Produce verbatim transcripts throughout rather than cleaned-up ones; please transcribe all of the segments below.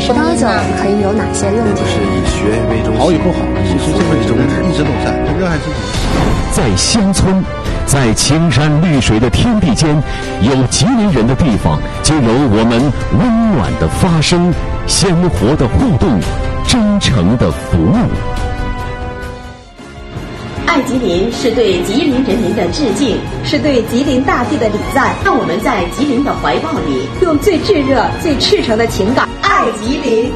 葡萄酒可以有哪些用途？ 是以学为中心， 好与不好，其实这个中一直都在，这热爱之土。 在乡村，在青山绿水的天地间，有吉林人的地方，就有我们温暖的发声、鲜活的互动、真诚的服务。 爱吉林是对吉林人民的致敬， 是对吉林大地的礼赞。 让我们在吉林的怀抱里， 用最炙热、最赤诚的情感爱吉林。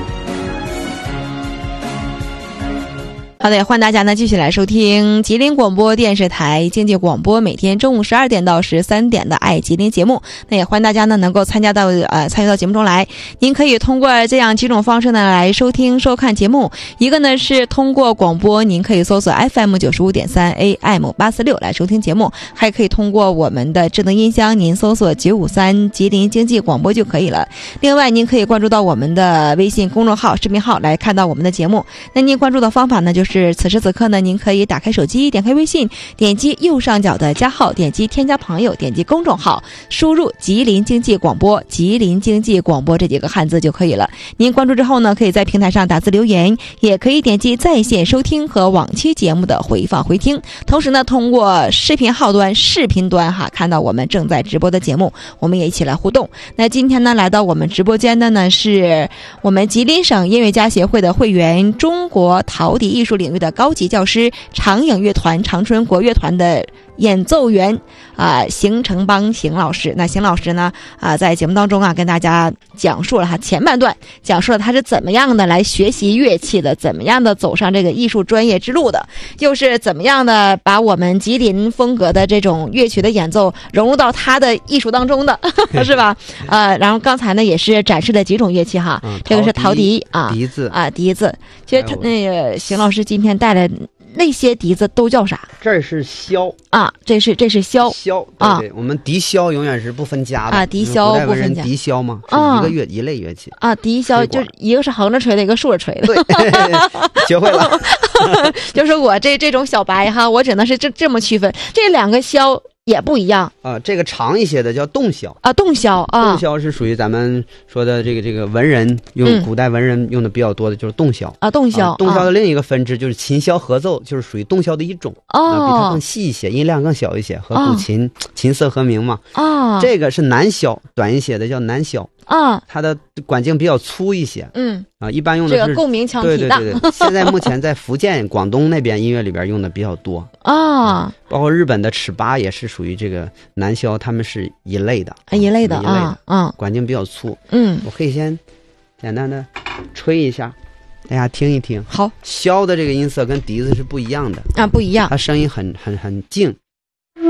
好的，欢迎大家呢继续来收听吉林广播电视台经济广播每天中午十二点到十三点的爱吉林节目。那也欢迎大家呢能够参加到呃参与到节目中来。您可以通过这样几种方式呢来收听收看节目。一个呢是通过广播，您可以搜索 F M 九十五点三 A M 八四六来收听节目，还可以通过我们的智能音箱，您搜索九五三吉林经济广播就可以了。另外，您可以关注到我们的微信公众号、视频号来看到我们的节目。那您关注的方法呢就是。是此时此刻呢，您可以打开手机，点开微信，点击右上角的加号，点击添加朋友，点击公众号，输入吉林经济广播，吉林经济广播这几个汉字就可以了。您关注之后呢，可以在平台上打字留言，也可以点击在线收听和往期节目的回放回听。同时呢，通过视频号端、视频端哈，看到我们正在直播的节目，我们也一起来互动。那今天呢，来到我们直播间的呢，是我们吉林省音乐家协会的会员，中国陶笛艺术领域的高级教师，长影乐团长春国乐团的演奏员啊、呃，邢成邦邢老师。那邢老师呢啊、呃，在节目当中啊，跟大家讲述了他前半段，讲述了他是怎么样的来学习乐器的，怎么样的走上这个艺术专业之路的，又是怎么样的把我们吉林风格的这种乐曲的演奏融入到他的艺术当中的，是吧？呃，然后刚才呢也是展示了几种乐器哈，嗯、这个是陶笛啊， 笛子啊，笛子。其实他那个邢老师今天带来那些笛子都叫啥？ 这是箫啊，这是这是箫箫啊，对对，我们笛箫永远是不分家的啊，笛箫不分家， 笛箫嘛，是一个乐、啊、一类乐器啊，笛箫就一个是横着吹的，一个竖着吹的， 对，学会了。 就是我这这种小白哈，我只能是这这么区分，这两个箫也不一样啊，这个长一些的叫洞箫啊，洞箫啊， 洞箫是属于咱们说的这个这个文人用、嗯、古代文人用的比较多的，就是洞箫啊，洞箫、 啊。洞箫的另一个分支就是琴箫合奏，就是属于洞箫的一种哦、 啊，比它更细一些，音量更小一些，和古琴、哦、琴瑟和鸣嘛。 啊、哦， 这个是南箫，短一些的叫南箫。 啊， 它的管径比较粗一些， 嗯啊，一般用的是这个共鸣腔体大。 对对对对，现在目前在福建、广东那边音乐里边用的比较多啊、 嗯，包括日本的尺八也是属于这个南箫，他们是一类的， 一类的啊，一类的， 嗯， 管径比较粗， 嗯， 我可以先简单的吹一下，大家听一听。 好， 箫的这个音色跟笛子是不一样的啊，不一样， 它声音很很很静